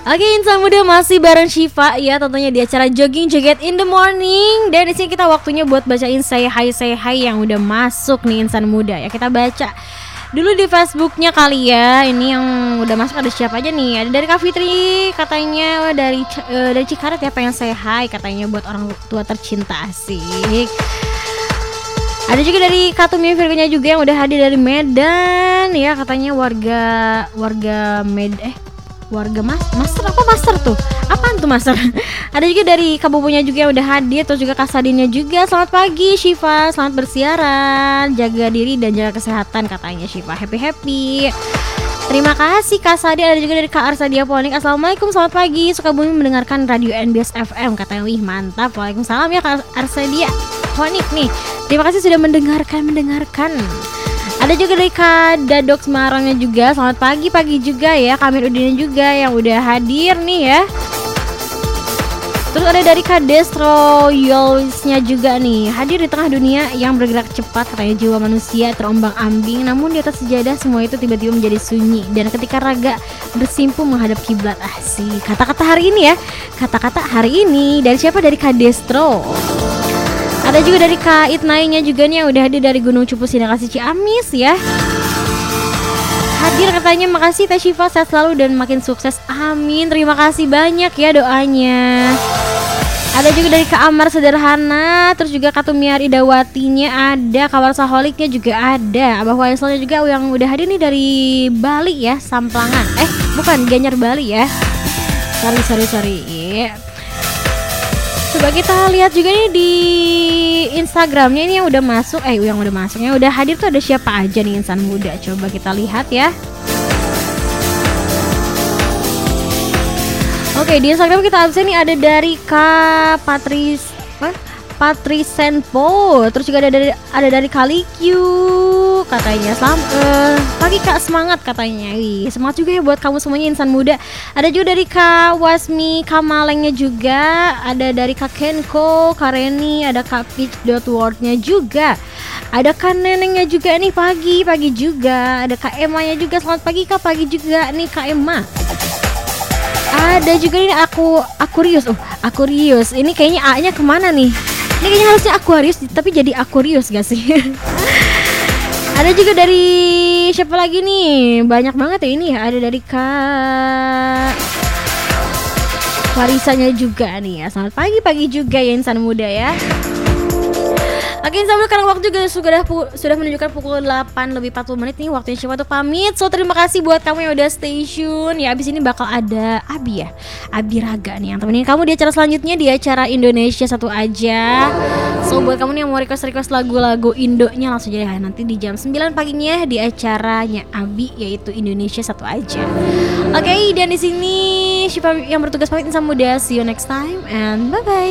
Oke, insan muda masih bareng Syifa ya, tentunya di acara Jogging Joget in the Morning. Dan di sini kita waktunya buat bacain say hi yang udah masuk nih insan muda ya. Kita baca dulu di Facebooknya kali ya. Ini yang udah masuk ada siapa aja nih? Ada dari Kak Fitri katanya dari Cikaret ya, pengen say hi katanya buat orang tua tercinta, asik. Ada juga dari Katumi Virgonya juga yang udah hadir dari Medan ya, katanya warga master apa master tuh? Apaan tuh master? Ada juga dari Kabupunya juga yang udah hadir, terus juga Kasadinnya juga. Selamat pagi Syifa, selamat bersiaran, jaga diri dan jaga kesehatan katanya Syifa. Happy. Terima kasih Kak Sadi. Ada juga dari Kak Arsadia Ponik. Assalamualaikum, selamat pagi. Suka bumi mendengarkan radio NBS FM katanya. Wih mantap. Waalaikumsalam ya Kak Arsadia Ponik nih. Terima kasih sudah mendengarkan. Ada juga dari Kak Dadok Semarangnya juga. Selamat pagi juga ya. Kamil Udinnya juga yang udah hadir nih ya. Terus ada dari Kak Destroyolsnya juga nih, hadir di tengah dunia yang bergerak cepat, katanya jiwa manusia terombang-ambing, namun di atas sejadah semua itu tiba-tiba menjadi sunyi, dan ketika raga bersimpu menghadap kiblat. Asik. Kata-kata hari ini ya. Kata-kata hari ini dari siapa? Dari Kak Destro. Ada juga dari Kak Itnainya juga nih yang udah hadir dari Gunung Cupu Sindakasi Ciamis ya. Hadir katanya, makasih Teh Syifa, sehat selalu dan makin sukses, amin. Terima kasih banyak ya doanya. Ada juga dari Kak Amar Sederhana, terus juga Kak Tumiar Idawatinya ada, Kawar Saholiknya juga ada, Abah Waiselnya juga yang udah hadir nih dari Bali ya, Samplangan. Bukan, Gianyar Bali ya. Sorry. Coba kita lihat juga nih di Instagramnya ini yang udah masuk, yang udah hadir tuh ada siapa aja nih insan muda. Coba kita lihat ya. Oke, di Instagram kita absen nih ada dari Kak Patrisenpo, terus juga ada dari Kalikyu katanya. Pagi Kak, semangat katanya. Wih, semangat juga ya buat kamu semuanya insan muda. Ada juga dari Kak Wasmi Kamalengnya juga, ada dari Kak Kenko, Kak Reni, ada Kak Peach.wordnya juga. Ada Kak Nenengnya juga nih pagi juga. Ada Kak Emanya juga, selamat pagi Kak, pagi juga nih Kak Emma. Ada juga ini Aquarius. Ini kayaknya A-nya kemana nih? Ini kayaknya harusnya Aquarius tapi jadi Aquarius gak sih? Ada juga dari siapa lagi nih? Banyak banget ya ini. Ada dari Kak Farisanya juga nih ya. Selamat pagi juga ya insan muda ya. Oke, insan muda, karena waktu juga sudah menunjukkan pukul 8:40 nih, waktunya Syifa untuk pamit. So terima kasih buat kamu yang udah stay tune. Ya abis ini bakal ada Abi Raga nih yang temenin kamu di acara selanjutnya, di acara Indonesia Satu Aja. So buat kamu nih yang mau request lagu-lagu Indonya, langsung aja nanti di jam 9 paginya di acaranya Abi, yaitu Indonesia Satu Aja. Oke, dan di sini Syifa yang bertugas pamit insan muda. See you next time and bye bye.